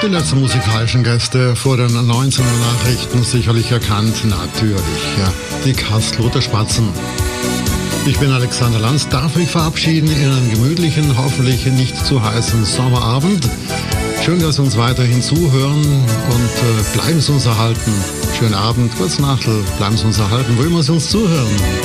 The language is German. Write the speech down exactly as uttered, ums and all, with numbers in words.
Die letzten musikalischen Gäste vor den neunzehn Uhr Nachrichten sicherlich erkannt. Natürlich, ja, die Kastelruther Spatzen. Ich bin Alexander Lanz, darf mich verabschieden in einen gemütlichen, hoffentlich nicht zu heißen Sommerabend. Schön, dass Sie uns weiterhin zuhören und äh, bleiben Sie uns erhalten. Schönen Abend, kurz Nachtel, bleiben Sie uns erhalten, wo immer Sie uns zuhören.